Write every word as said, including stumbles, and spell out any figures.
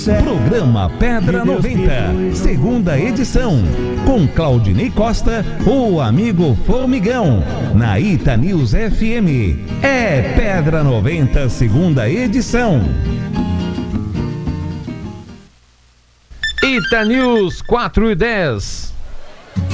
Programa Pedra noventa, segunda edição, com Claudinei Costa, o amigo Formigão, na Ita News F M. É Pedra noventa, segunda edição. Ita News quatro e dez.